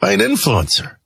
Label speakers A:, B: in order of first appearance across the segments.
A: by an influencer.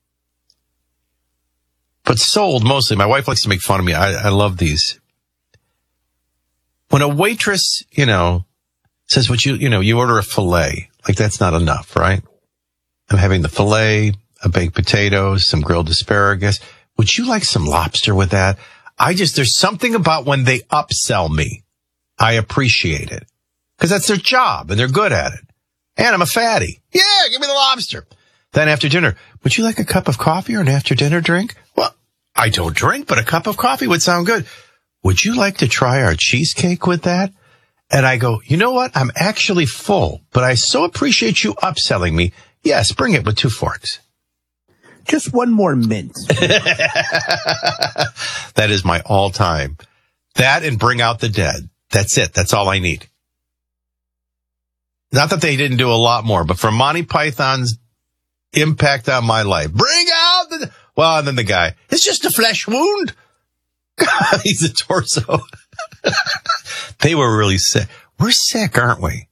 A: But sold mostly. My wife likes to make fun of me. I love these. When a waitress, says, you order a filet. Like, that's not enough, right? I'm having the filet, a baked potato, some grilled asparagus. Would you like some lobster with that? There's something about when they upsell me. I appreciate it. Because that's their job, and they're good at it. And I'm a fatty. Yeah, give me the lobster. Then after dinner, would you like a cup of coffee or an after dinner drink? Well, I don't drink, but a cup of coffee would sound good. Would you like to try our cheesecake with that? And I go, you know what? I'm actually full, but I so appreciate you upselling me. Yes, bring it with 2 forks.
B: Just one more mint.
A: That is my all-time. That and Bring Out the Dead. That's it. That's all I need. Not that they didn't do a lot more, but for Monty Python's impact on my life. Bring out the... Well, and then the guy, it's just a flesh wound. He's a torso. They were really sick. We're sick, aren't we?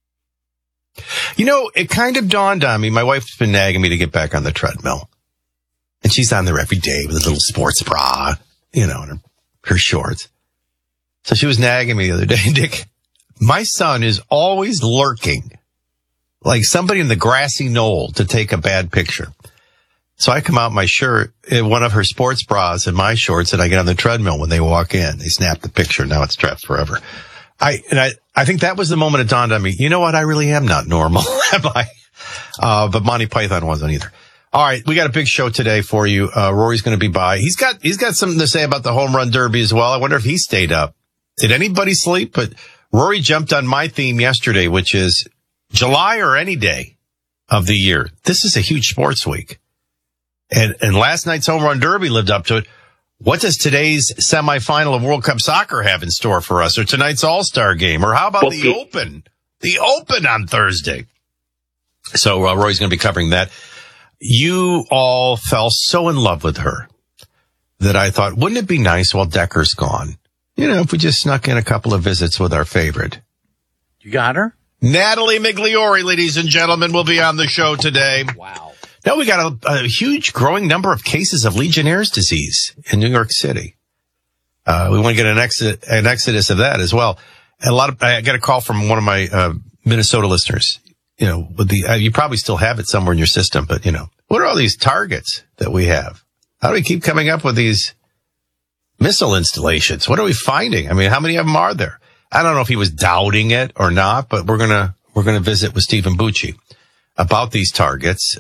A: It kind of dawned on me. My wife's been nagging me to get back on the treadmill. And she's on there every day with a little sports bra, and her shorts. So she was nagging me the other day. Dick, my son is always lurking, like somebody in the grassy knoll to take a bad picture. So I come out in my shirt, in one of her sports bras and my shorts, and I get on the treadmill when they walk in. They snap the picture. Now it's trapped forever. I think that was the moment it dawned on me. You know what? I really am not normal, am I? But Monty Python wasn't either. All right. We got a big show today for you. Rory's going to be by. He's got something to say about the home run derby as well. I wonder if he stayed up. Did anybody sleep? But Rory jumped on my theme yesterday, which is July or any day of the year. This is a huge sports week. And last night's home run derby lived up to it. What does today's semifinal of World Cup soccer have in store for us? Or tonight's All-Star game? Or how about the Open? The Open on Thursday. So Rory's going to be covering that. You all fell so in love with her that I thought, wouldn't it be nice while Decker's gone? If we just snuck in a couple of visits with our favorite.
B: You got her?
A: Natalie Migliori, ladies and gentlemen, will be on the show today.
B: Wow.
A: Now we got a huge growing number of cases of Legionnaire's disease in New York City. We want to get an exodus of that as well. I got a call from one of my Minnesota listeners. You probably still have it somewhere in your system, but what are all these targets that we have? How do we keep coming up with these missile installations? What are we finding? I mean, how many of them are there? I don't know if he was doubting it or not, but we're gonna visit with Stephen Bucci about these targets,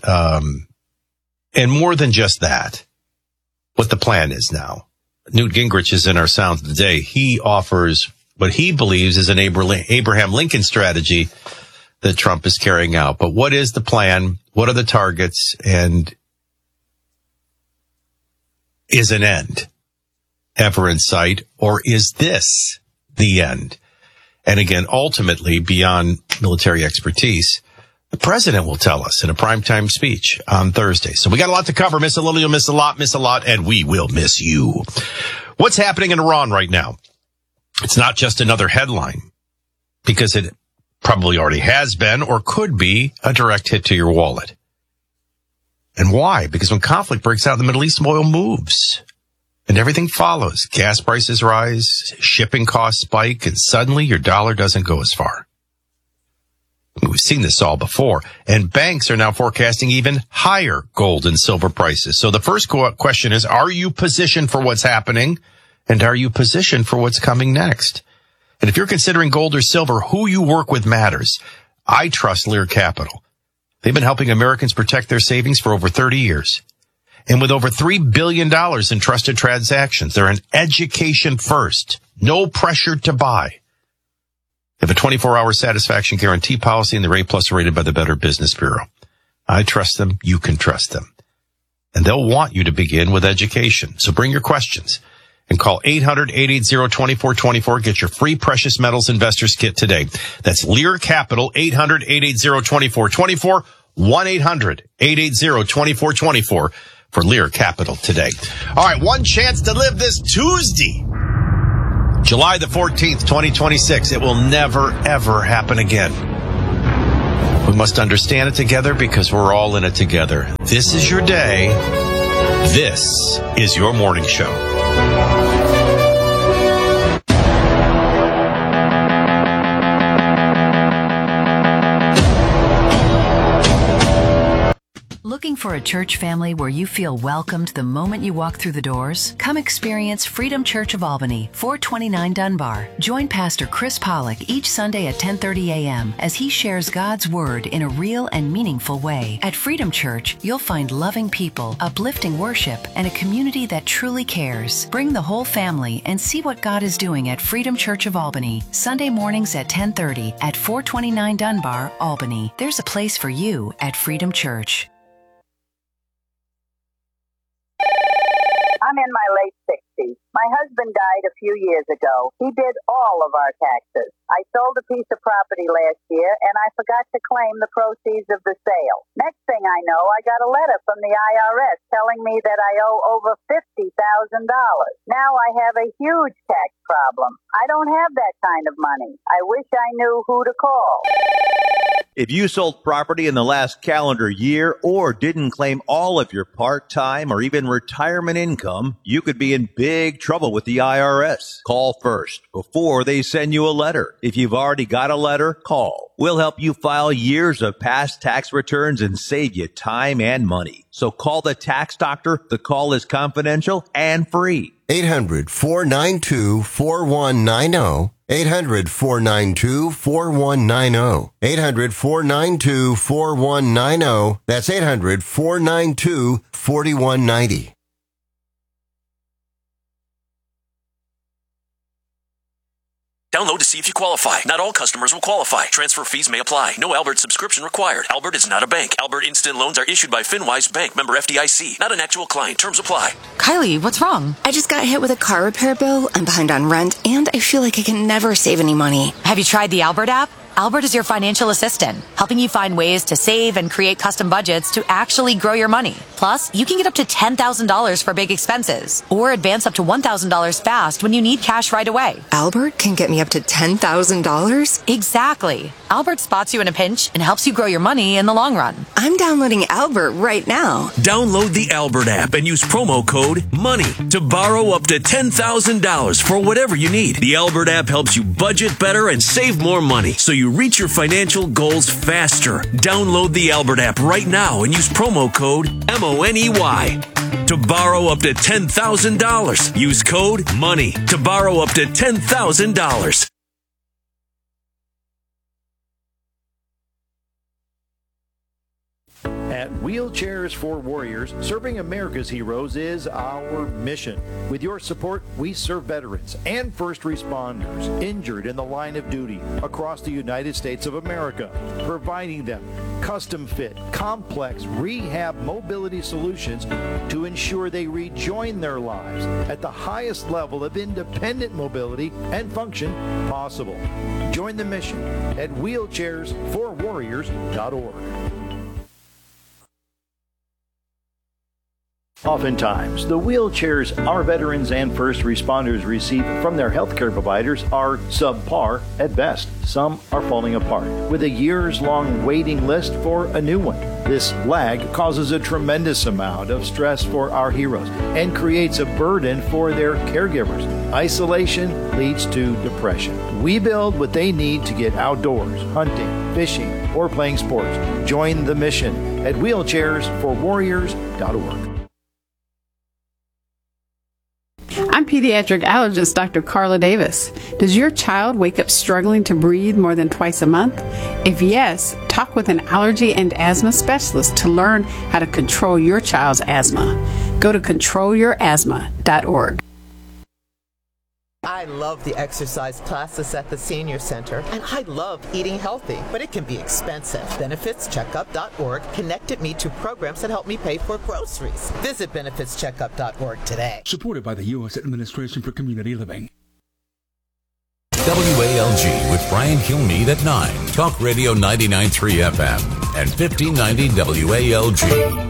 A: and more than just that, what the plan is now. Newt Gingrich is in our Sounds of the Day. He offers what he believes is an Abraham Lincoln strategy that Trump is carrying out. But what is the plan? What are the targets? And is an end ever in sight? Or is this the end? And again, ultimately, beyond military expertise, the president will tell us in a primetime speech on Thursday. So we got a lot to cover. Miss a little, you'll miss a lot, and we will miss you. What's happening in Iran right now? It's not just another headline, because it probably already has been or could be a direct hit to your wallet. And why? Because when conflict breaks out in the Middle East, oil moves and everything follows. Gas prices rise, shipping costs spike, and suddenly your dollar doesn't go as far. We've seen this all before, and banks are now forecasting even higher gold and silver prices. So the first question is, are you positioned for what's happening, and are you positioned for what's coming next? And if you're considering gold or silver, who you work with matters. I trust Lear Capital. They've been helping Americans protect their savings for over 30 years. And with over $3 billion in trusted transactions, they're an education first, no pressure to buy. They have a 24-hour satisfaction guarantee policy, and they're A+ rated by the Better Business Bureau. I trust them. You can trust them. And they'll want you to begin with education. So bring your questions and call 800-880-2424. Get your free precious metals investors kit today. That's Lear Capital, 800-880-2424, 1-800-880-2424 for Lear Capital today. All right, one chance to live this Tuesday, July the 14th, 2026. It will never, ever happen again. When must understand it together because we're all in it together. This is your day. This is your morning show.
C: Looking for a church family where you feel welcomed the moment you walk through the doors? Come experience Freedom Church of Albany, 429 Dunbar. Join Pastor Chris Pollock each Sunday at 10:30 a.m. as he shares God's Word in a real and meaningful way. At Freedom Church, you'll find loving people, uplifting worship, and a community that truly cares. Bring the whole family and see what God is doing at Freedom Church of Albany, Sunday mornings at 10:30 at 429 Dunbar, Albany. There's a place for you at Freedom Church.
D: I'm in my late 60s. My husband died a few years ago. He did all of our taxes. I sold a piece of property last year, and I forgot to claim the proceeds of the sale. Next thing I know, I got a letter from the IRS telling me that I owe over $50,000. Now I have a huge tax problem. I don't have that kind of money. I wish I knew who to call.
E: If you sold property in the last calendar year or didn't claim all of your part-time or even retirement income, you could be in big trouble with the IRS. Call first before they send you a letter. If you've already got a letter, call. We'll help you file years of past tax returns and save you time and money. So call the tax doctor. The call is confidential and free.
F: 800-492-4190. 800-492-4190. 800-492-4190. That's 800-492-4190.
G: Download to see if you qualify. Not all customers will qualify. Transfer fees may apply. No Albert subscription required. Albert is not a bank. Albert Instant Loans are issued by FinWise Bank, member FDIC. Not an actual client. Terms apply.
H: Kylie, what's wrong? I just got hit with a car repair bill. I'm behind on rent, and I feel like I can never save any money.
I: Have you tried the Albert app? Albert is your financial assistant, helping you find ways to save and create custom budgets to actually grow your money. Plus, you can get up to $10,000 for big expenses or advance up to $1,000 fast when you need cash right away.
H: Albert can get me up to $10,000?
I: Exactly. Albert spots you in a pinch and helps you grow your money in the long run.
H: I'm downloading Albert right now.
G: Download the Albert app and use promo code MONEY to borrow up to $10,000 for whatever you need. The Albert app helps you budget better and save more money so you reach your financial goals faster. Download the Albert app right now and use promo code MONEY to borrow up to $10,000. Use code MONEY to borrow up to $10,000.
J: At Wheelchairs for Warriors, serving America's heroes is our mission. With your support, we serve veterans and first responders injured in the line of duty across the United States of America, providing them custom-fit, complex rehab mobility solutions to ensure they rejoin their lives at the highest level of independent mobility and function possible. Join the mission at wheelchairsforwarriors.org. Oftentimes, the wheelchairs our veterans and first responders receive from their healthcare providers are subpar at best. Some are falling apart, with a years-long waiting list for a new one. This lag causes a tremendous amount of stress for our heroes and creates a burden for their caregivers. Isolation leads to depression. We build what they need to get outdoors, hunting, fishing, or playing sports. Join the mission at wheelchairsforwarriors.org.
K: I'm pediatric allergist Dr. Carla Davis. Does your child wake up struggling to breathe more than twice a month? If yes, talk with an allergy and asthma specialist to learn how to control your child's asthma. Go to controlyourasthma.org.
L: I love the exercise classes at the Senior Center, and I love eating healthy, but it can be expensive. BenefitsCheckup.org connected me to programs that help me pay for groceries. Visit BenefitsCheckup.org today.
M: Supported by the U.S. Administration for Community Living.
N: WALG with Brian Kilmeade at 9. Talk Radio 99.3 FM and 1590 WALG.